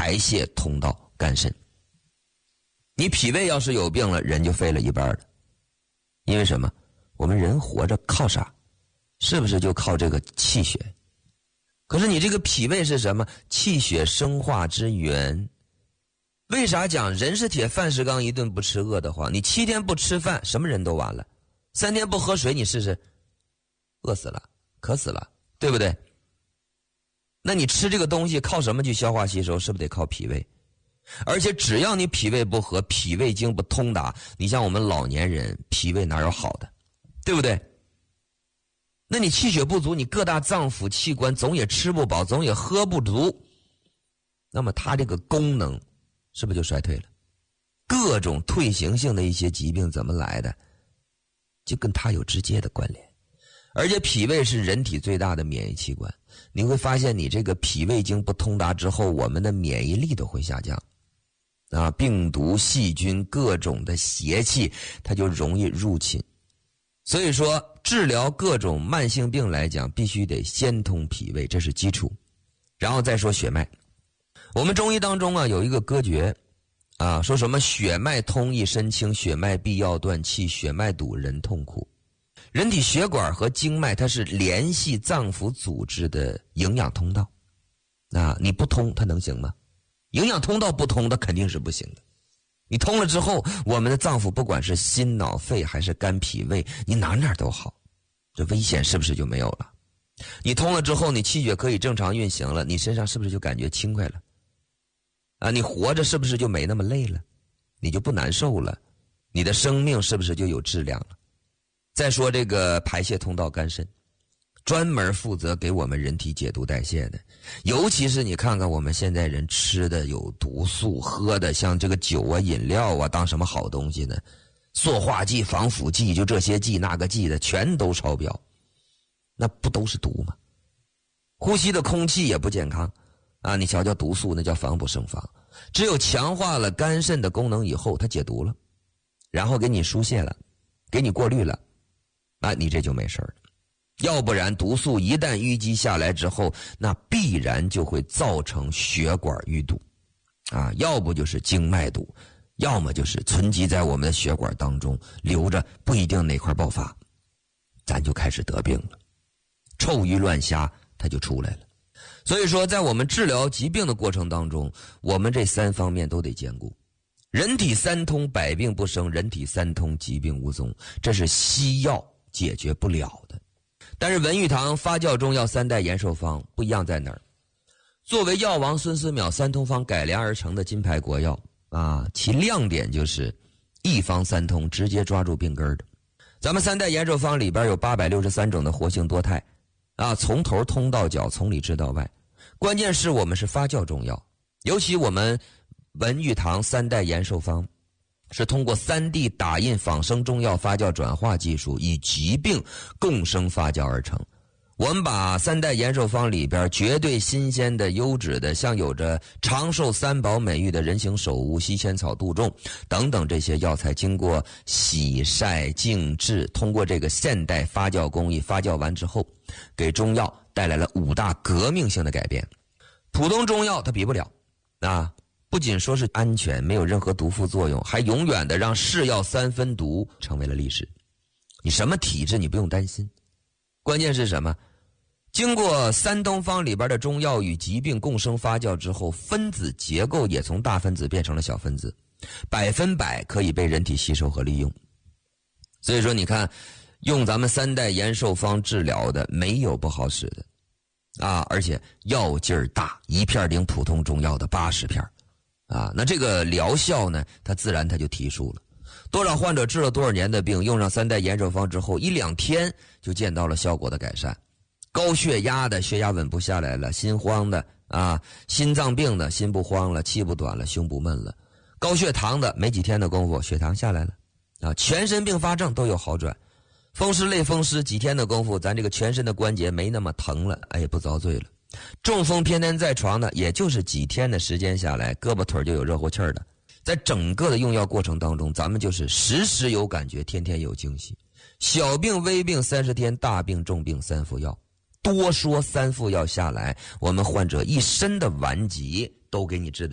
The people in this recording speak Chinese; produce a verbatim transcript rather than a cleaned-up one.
排泄通道肝肾。你脾胃要是有病了，人就废了一半了。因为什么？我们人活着靠啥？是不是就靠这个气血？可是你这个脾胃是什么？气血生化之源。为啥讲人是铁，饭是钢，一顿不吃饿得慌？你七天不吃饭，什么人都完了。三天不喝水，你试试，饿死了，渴死了，对不对？那你吃这个东西靠什么去消化吸收？是不是得靠脾胃？而且只要你脾胃不和，脾胃经不通达，你像我们老年人，脾胃哪有好的，对不对？那你气血不足，你各大脏腑器官总也吃不饱，总也喝不足，那么它这个功能是不是就衰退了？各种退行性的一些疾病怎么来的？就跟它有直接的关联。而且脾胃是人体最大的免疫器官，你会发现你这个脾胃经不通达之后，我们的免疫力都会下降啊，病毒细菌各种的邪气它就容易入侵。所以说治疗各种慢性病来讲，必须得先通脾胃，这是基础，然后再说血脉。我们中医当中啊有一个歌诀啊，说什么血脉通一身轻，血脉闭要断气，血脉堵人痛苦。人体血管和经脉它是联系脏腑组织的营养通道，啊，你不通它能行吗？营养通道不通，它肯定是不行的。你通了之后，我们的脏腑不管是心脑肺还是肝脾胃，你哪哪都好，这危险是不是就没有了？你通了之后，你气血可以正常运行了，你身上是不是就感觉轻快了？啊，你活着是不是就没那么累了？你就不难受了？你的生命是不是就有质量了？再说这个排泄通道肝肾，专门负责给我们人体解毒代谢的。尤其是你看看我们现在人吃的有毒素，喝的像这个酒啊饮料啊当什么好东西呢？塑化剂、防腐剂，就这些剂那个剂的全都超标，那不都是毒吗？呼吸的空气也不健康啊！你瞧瞧毒素，那叫防不胜防。只有强化了肝肾的功能以后，它解毒了，然后给你疏泄了，给你过滤了，啊，你这就没事了。要不然毒素一旦淤积下来之后，那必然就会造成血管淤堵啊，要不就是经脉堵，要么就是存积在我们的血管当中留着，不一定哪块爆发，咱就开始得病了，臭鱼乱虾它就出来了。所以说在我们治疗疾病的过程当中，我们这三方面都得兼顾。人体三通，百病不生；人体三通，疾病无踪。这是西药解决不了的。但是文玉堂发酵中药三代延寿方不一样在哪儿？作为药王孙思邈三通方改良而成的金牌国药啊，其亮点就是一方三通，直接抓住病根的。咱们三代延寿方里边有八百六十三种的活性多肽啊，从头通到脚，从里至到外。关键是我们是发酵中药，尤其我们文玉堂三代延寿方是通过 三 D 打印仿生中药发酵转化技术，以疾病共生发酵而成。我们把三代延寿方里边绝对新鲜的、优质的，像有着长寿三宝美誉的人形首乌、西千草、杜仲等等这些药材，经过洗晒静置，通过这个现代发酵工艺发酵完之后，给中药带来了五大革命性的改变。普通中药它比不了啊，不仅说是安全，没有任何毒副作用，还永远的让是药三分毒成为了历史。你什么体质你不用担心，关键是什么？经过三东方里边的中药与疾病共生发酵之后，分子结构也从大分子变成了小分子，百分百可以被人体吸收和利用。所以说你看，用咱们三代延寿方治疗的没有不好使的啊，而且药劲儿大，一片顶普通中药的八十片啊，那这个疗效呢，它自然它就提速了。多少患者治了多少年的病，用上三代延寿方之后，一两天就见到了效果的改善。高血压的血压稳不下来了，心慌的啊，心脏病的心不慌了，气不短了，胸不闷了，高血糖的没几天的功夫血糖下来了啊，全身并发症都有好转。风湿类风湿几天的功夫，咱这个全身的关节没那么疼了，哎，也不遭罪了。中风偏瘫在床的，也就是几天的时间下来，胳膊腿就有热乎气儿的。在整个的用药过程当中，咱们就是时时有感觉，天天有惊喜。小病微病三十天，大病重病三副药。多说三副药下来，我们患者一身的顽疾都给你治得